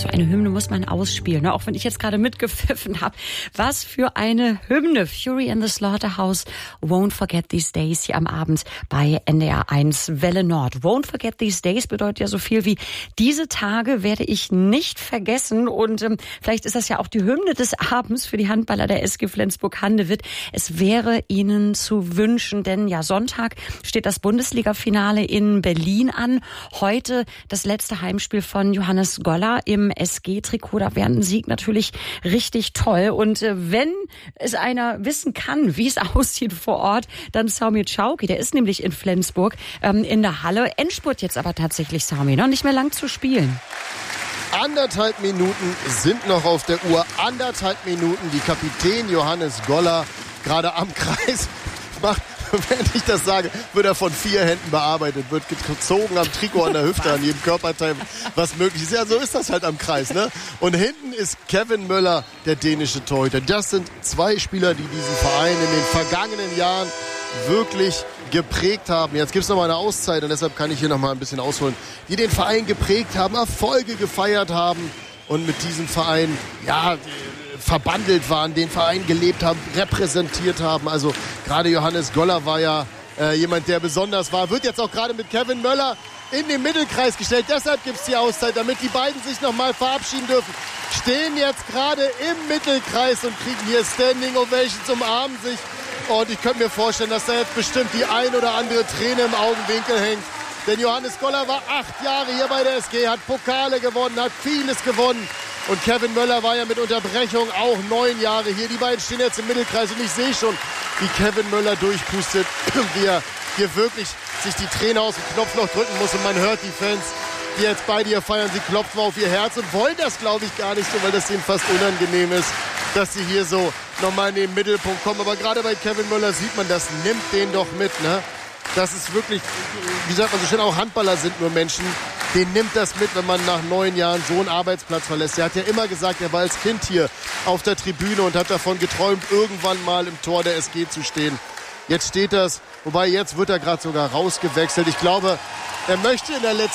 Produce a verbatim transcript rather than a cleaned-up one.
so eine Hymne muss man ausspielen, ne? Auch wenn ich jetzt gerade mitgepfiffen habe. Was für eine Hymne. Fury in the Slaughterhouse, Won't Forget These Days hier am Abend bei N D R eins Welle Nord. Won't Forget These Days bedeutet ja so viel wie, diese Tage werde ich nicht vergessen. Und ähm, vielleicht ist das ja auch die Hymne des Abends für die Handballer der S G Flensburg-Handewitt. Es wäre ihnen zu wünschen, denn ja, Sonntag steht das Bundesliga-Finale in Berlin an. Heute das letzte Heimspiel von Johannes Goller im S G-Trikot. Da wäre ein Sieg natürlich richtig toll. Und äh, wenn es einer wissen kann, wie es aussieht vor Ort, dann Sami Czauki. Der ist nämlich in Flensburg ähm, in der Halle. Endspurt jetzt aber tatsächlich, Sami, noch nicht mehr lang zu spielen. Anderthalb Minuten sind noch auf der Uhr. Anderthalb Minuten. Die Kapitän Johannes Goller gerade am Kreis macht. Während ich das sage, wird er von vier Händen bearbeitet, wird gezogen am Trikot, an der Hüfte, an jedem Körperteil, was möglich ist. Ja, so ist das halt am Kreis, ne? Und hinten ist Kevin Möller, der dänische Torhüter. Das sind zwei Spieler, die diesen Verein in den vergangenen Jahren wirklich geprägt haben. Jetzt gibt es nochmal eine Auszeit und deshalb kann ich hier nochmal ein bisschen ausholen. Die den Verein geprägt haben, Erfolge gefeiert haben und mit diesem Verein, ja, verbandelt waren, den Verein gelebt haben, repräsentiert haben. Also gerade Johannes Goller war ja äh, jemand, der besonders war. Wird jetzt auch gerade mit Kevin Möller in den Mittelkreis gestellt. Deshalb gibt es die Auszeit, damit die beiden sich nochmal verabschieden dürfen. Stehen jetzt gerade im Mittelkreis und kriegen hier Standing Ovations, umarmen sich. Und ich könnte mir vorstellen, dass da jetzt bestimmt die ein oder andere Träne im Augenwinkel hängt. Denn Johannes Goller war acht Jahre hier bei der S G, hat Pokale gewonnen, hat vieles gewonnen. Und Kevin Möller war ja mit Unterbrechung auch neun Jahre hier. Die beiden stehen jetzt im Mittelkreis und ich sehe schon, wie Kevin Möller durchpustet, wie er hier wirklich sich die Träne aus dem Knopfloch drücken muss. Und man hört die Fans, die jetzt bei dir feiern, sie klopfen auf ihr Herz und wollen das, glaube ich, gar nicht so, weil das ihnen fast unangenehm ist, dass sie hier so nochmal in den Mittelpunkt kommen. Aber gerade bei Kevin Möller sieht man, das nimmt den doch mit, ne? Das ist wirklich, wie sagt man so schön, auch Handballer sind nur Menschen. Den nimmt das mit, wenn man nach neun Jahren so einen Arbeitsplatz verlässt. Er hat ja immer gesagt, er war als Kind hier auf der Tribüne und hat davon geträumt, irgendwann mal im Tor der S G zu stehen. Jetzt steht das, wobei jetzt wird er gerade sogar rausgewechselt. Ich glaube, er möchte in der letzten